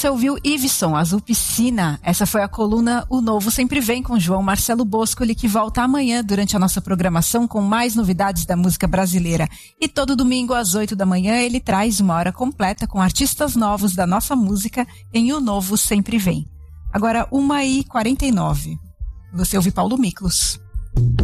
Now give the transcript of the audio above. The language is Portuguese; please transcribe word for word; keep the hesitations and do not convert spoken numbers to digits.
você ouviu Iveson, Azul Piscina. Essa foi a coluna O Novo Sempre Vem, com João Marcelo Boscoli, que volta amanhã durante a nossa programação com mais novidades da música brasileira. E todo domingo às oito da manhã ele traz uma hora completa com artistas novos da nossa música em O Novo Sempre Vem. Agora, uma e quarenta e nove. Você ouve Paulo Miklos.